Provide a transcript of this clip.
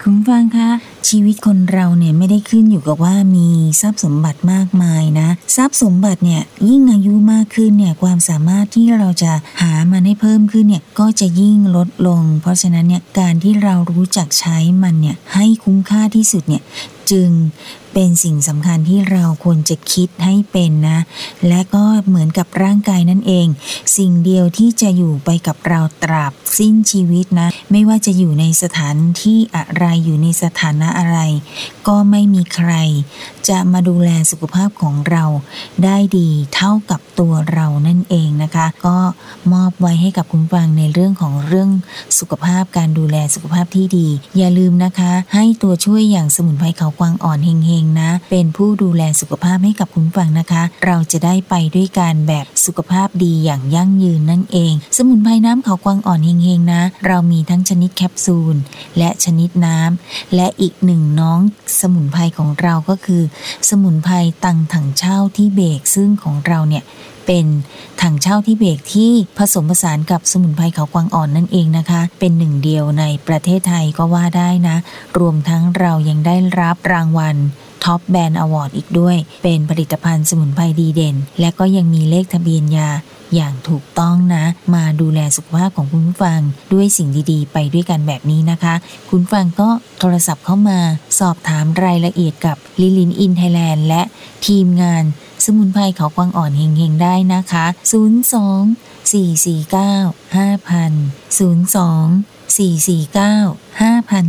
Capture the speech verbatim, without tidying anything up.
คุณฟังคะชีวิตคนเราเนี่ยไม่ได้ขึ้นอยู่กับว่ามีทรัพย์สมบัติมากมายนะทรัพย์สมบัติเนี่ยยิ่งอายุมากขึ้นเนี่ยความสามารถที่เราจะหามันให้เพิ่มขึ้นเนี่ยก็จะยิ่งลดลงเพราะฉะนั้นเนี่ยการที่เรารู้จักใช้มันเนี่ยให้คุ้มค่าที่สุดเนี่ยจึงเป็นสิ่งสำคัญที่เราควรจะคิดให้เป็นนะและก็เหมือนกับร่างกายนั่นเองสิ่งเดียวที่จะอยู่ไปกับเราตราบสิ้นชีวิตนะไม่ว่าจะอยู่ในสถานที่อะไรอยู่ในสถานะอะไรก็ไม่มีใครจะมาดูแลสุขภาพของเราได้ดีเท่ากับตัวเรานั่นเองนะคะก็มอบไว้ให้กับคุณฟังในเรื่องของเรื่องสุขภาพการดูแลสุขภาพที่ดีอย่าลืมนะคะให้ตัวช่วยอย่างสมุนไพรเขากวางอ่อนเฮงๆนะเป็นผู้ดูแลสุขภาพให้กับคุณฟังนะคะเราจะได้ไปด้วยกันแบบสุขภาพดีอย่างยั่งยืนนั่นเองสมุนไพรน้ำเขากวางอ่อนเฮงๆนะเรามีทั้งชนิดแคปซูลและชนิดน้ำและอีกหนึ่งน้องสมุนไพรของเราก็คือสมุนไพรตังถังเช่าที่เบกซึ่งของเราเนี่ยเป็นถังเช่าที่เบกที่ผสมผสานกับสมุนไพรเขากวางอ่อนนั่นเองนะคะเป็นหนึ่งเดียวในประเทศไทยก็ว่าได้นะรวมทั้งเรายังได้รับรางวัลท็อปแบรนด์อวอร์ดอีกด้วยเป็นผลิตภัณฑ์สมุนไพรดีเด่นและก็ยังมีเลขทะเบียนยาอย่างถูกต้องนะมาดูแลสุขภาพของคุณผู้ฟังด้วยสิ่งดีๆไปด้วยกันแบบนี้นะคะคุณฟังก็โทรศัพท์เข้ามาสอบถามรายละเอียดกับลิลินอินไทยแลนด์และทีมงานสมุนไพรเขากวางอ่อนเฮงๆได้นะคะศูนย์ สอง สี่ สี่ เก้า ห้า ศูนย์ ศูนย์ สอง สี่ สี่ เก้า ห้า ศูนย์ ศูนย์